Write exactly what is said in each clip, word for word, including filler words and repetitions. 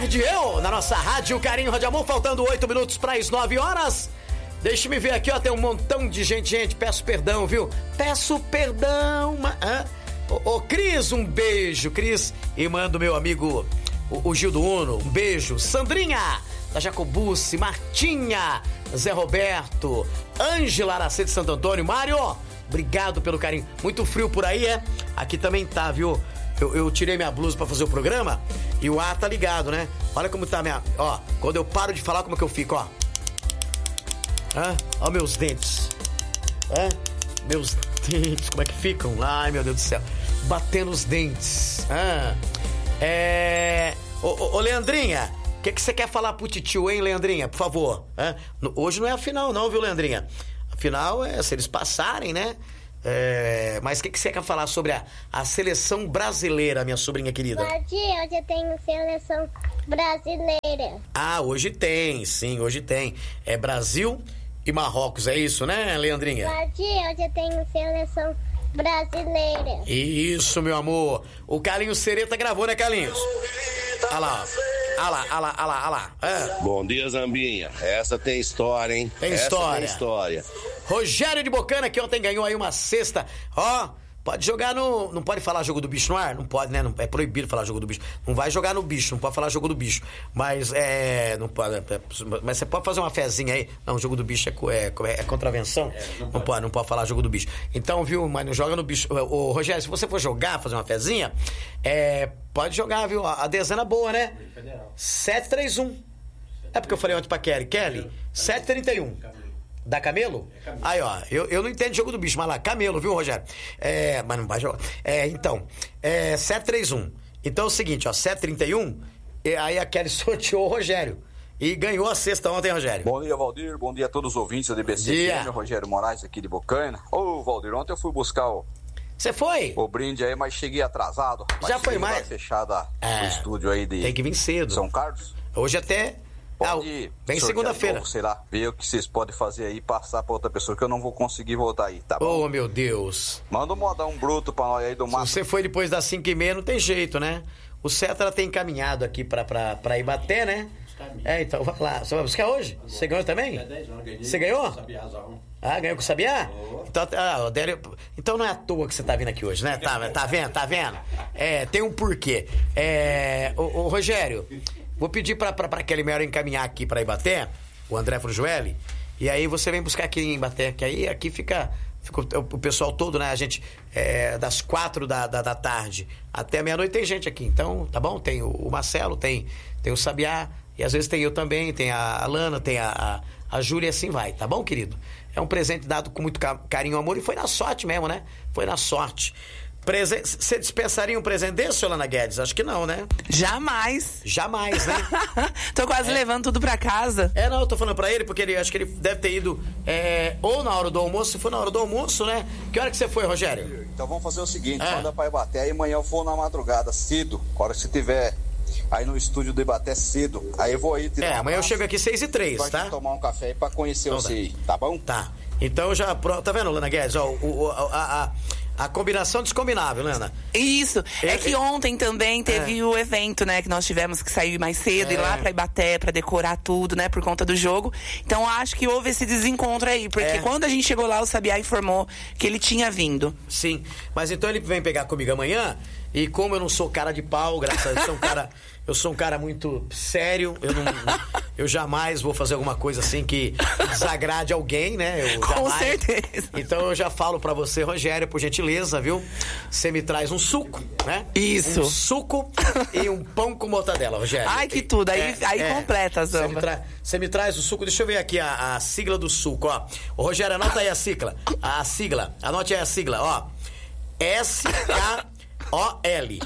tarde, eu, na nossa rádio Carinho Rádio Amor, faltando oito minutos para as nove horas. Deixa-me ver aqui, ó, tem um montão de gente, gente, peço perdão, viu? Peço perdão, ma... ah. Ô, ô, Cris, um beijo, Cris, e manda o meu amigo, o, o Gil do Uno, um beijo. Sandrinha, da Jacobucci, Martinha, Zé Roberto, Ângela Aracê de Santo Antônio, Mário, obrigado pelo carinho. Muito frio por aí, é? Aqui também tá, viu? Eu, eu tirei minha blusa pra fazer o programa e o ar tá ligado, né? Olha como tá minha... Ó, quando eu paro de falar, como é que eu fico, ó. Hã? Ó meus dentes. Hã? Meus dentes, como é que ficam? Ai, meu Deus do céu. Batendo os dentes. Hã? É... Ô, ô, ô Leandrinha, o que que você quer falar pro titio, hein, Leandrinha? Por favor. Hã? Hoje não é a final não, viu, Leandrinha? A final é se eles passarem, né? É, mas o que, que você quer falar sobre a, a seleção brasileira, minha sobrinha querida? Pode, hoje eu tenho seleção brasileira. Ah, hoje tem, sim, hoje tem. É Brasil e Marrocos, é isso, né, Leandrinha? Pode, hoje eu tenho seleção brasileira. Isso, meu amor. O Carlinhos Sereta gravou, né, Carlinhos? Olha lá, olha lá, olha lá, olha lá, olha lá. É. Bom dia, Zambinha. Essa tem história, hein? Tem Essa história. tem história. Rogério de Bocana, que ontem ganhou aí uma cesta. Ó, pode jogar no... Não pode falar jogo do bicho no ar? Não pode, né? Não, é proibido falar jogo do bicho. Não vai jogar no bicho, não pode falar jogo do bicho. Mas é... Não pode, é, mas você pode fazer uma fezinha aí. Não, jogo do bicho é, é, é contravenção. É, não, pode. não pode, não pode falar jogo do bicho. Então, viu, mas não joga no bicho. Ô, Rogério, se você for jogar, fazer uma fezinha, é, pode jogar, viu? A dezena boa, né? sete três um. É porque eu falei ontem pra Kelly. Kelly, sete trinta e um. Da Camelo? É Camelo. Aí, ó, eu, eu não entendo jogo do bicho, mas lá, Camelo, viu, Rogério? É, mas não vai jogar. É, então, é sete três um. Então é o seguinte, ó, sete trinta e um, e aí a Kelly sorteou o Rogério. E ganhou a sexta ontem, Rogério. Bom dia, Valdir. Bom dia a todos os ouvintes da D B C. Dia. Aqui é o Rogério Moraes, aqui de Bocaina. Ô, Valdir, ontem eu fui buscar o... Você foi? O brinde aí, mas cheguei atrasado. Já foi mais? Fechada é, o estúdio aí de... Tem que vir cedo. São Carlos. Hoje até... Pode ah, bem segunda-feira. Sei lá, ver o que vocês podem fazer aí e passar pra outra pessoa que eu não vou conseguir voltar aí, tá bom? Oh, meu Deus. Manda um modão bruto pra nós aí do mato. Se você foi depois das cinco e meia, não tem jeito, né? O Cetra tem encaminhado aqui pra, pra, pra Ibaté, né? É, então vai lá. Você vai buscar hoje? Você ganhou também? Você ganhou? Ah, ganhou com o Sabiá? Então, ah, Odélio, então não é à toa que você tá vindo aqui hoje, né? Tá, tá vendo? Tá vendo? É, tem um porquê. É, ô, ô Rogério, vou pedir pra, pra, pra aquele melhor encaminhar aqui pra Ibaté, o André Frujoelli, e aí você vem buscar aqui em Ibaté, que aí aqui fica, fica o, o pessoal todo, né? A gente, é, das quatro da, da, da tarde até meia-noite tem gente aqui, então, tá bom? Tem o, o Marcelo, tem, tem o Sabiá, e às vezes tem eu também, tem a Alana, tem a, a, a Júlia, e assim vai, tá bom, querido? É um presente dado com muito carinho e amor, e foi na sorte mesmo, né? Foi na sorte. Você Presen... dispensaria um presente desse, Olana Guedes? Acho que não, né? Jamais. Jamais, né? Tô quase é. levando tudo pra casa. É, não, eu tô falando pra ele, porque ele acho que ele deve ter ido é, ou na hora do almoço, se for na hora do almoço, né? Que hora que você foi, Rogério? Então vamos fazer o seguinte, é. manda pra Ibaté, aí amanhã eu vou na madrugada, cedo, a hora que você tiver aí no estúdio do Ibaté cedo, aí eu vou aí... É, amanhã eu chego aqui seis e três, tá? Vai tomar um café aí pra conhecer então, você aí, tá bom? Tá. Então já, tá vendo, Olana Guedes? Ó, o, o, a... a A combinação descombinável, né, Ana? Isso. É, é que ontem também teve é. o evento, né? Que nós tivemos que sair mais cedo, é. ir lá pra Ibaté, pra decorar tudo, né? Por conta do jogo. Então, acho que houve esse desencontro aí. Porque é. quando a gente chegou lá, o Sabiá informou que ele tinha vindo. Sim. Mas então ele vem pegar comigo amanhã. E como eu não sou cara de pau, graças a Deus, eu sou um cara... Eu sou um cara muito sério, eu não, eu jamais vou fazer alguma coisa assim que desagrade alguém, né? Eu Com jamais. certeza. Então eu já falo pra você, Rogério, por gentileza, viu? Você me traz um suco, né? Isso. Um suco e um pão com mortadela, Rogério. Ai, que tudo. Aí, é, aí é, completa, Zamba. Você me, tra... você me traz o suco, deixa eu ver aqui a, a sigla do suco, ó. Ô, Rogério, anota aí a sigla. A sigla, anote aí a sigla, ó. S K O L.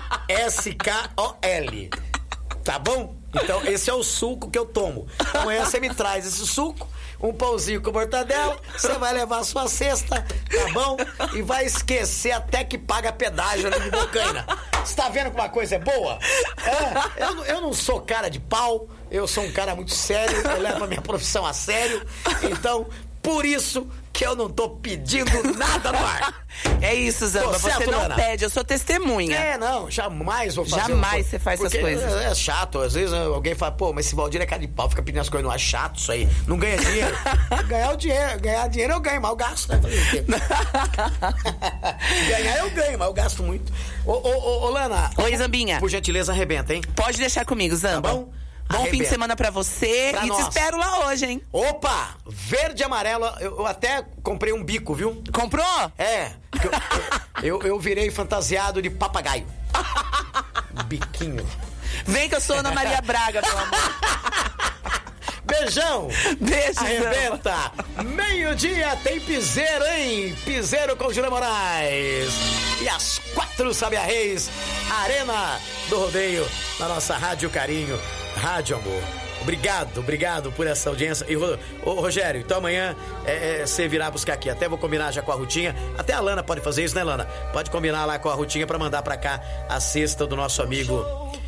S K O L. Tá bom? Então, esse é o suco que eu tomo. Amanhã você me traz esse suco, um pãozinho com mortadela, você vai levar a sua cesta, tá bom? E vai esquecer até que paga pedágio ali de Bocaina. Você tá vendo que uma coisa é boa? É, eu, eu não sou cara de pau, eu sou um cara muito sério, eu levo a minha profissão a sério. Então, Por isso que eu não tô pedindo nada no ar. É isso, Zamba, Tô você certo, não Lana? pede, eu sou testemunha. É, não, jamais vou fazer. Jamais um... você faz Porque essas coisas. É, é chato, às vezes alguém fala, pô, mas esse Valdir é cara de pau, fica pedindo as coisas no ar, chato isso aí, não ganha dinheiro. Ganhar o dinheiro, ganhar dinheiro eu ganho, mas eu gasto, né? Ganhar eu ganho, mas eu gasto muito. Ô, ô, ô, ô Lana. Oi, Zambinha. Por gentileza, arrebenta, hein? Pode deixar comigo, Zamba. Tá bom? Bom Arrebenta. fim de semana pra você Pra e nós. te espero lá hoje, hein? Opa! Verde e amarelo, eu, eu até comprei um bico, viu? Comprou? É, eu, eu, eu virei fantasiado de papagaio. Um biquinho. Vem que eu sou Ana Maria Braga, meu amor. Beijão! Beijo, Arrebenta! Meio-dia tem piseiro, hein? Piseiro com Julia Moraes. E às quatro, Sabe a Reis, Arena do Rodeio, na nossa Rádio Carinho, Rádio Amor. Obrigado, obrigado por essa audiência. E, ô, Rogério, então amanhã é, é, você virá buscar aqui. Até vou combinar já com a Rutinha. Até a Lana pode fazer isso, né, Lana? Pode combinar lá com a Rutinha pra mandar pra cá a cesta do nosso amigo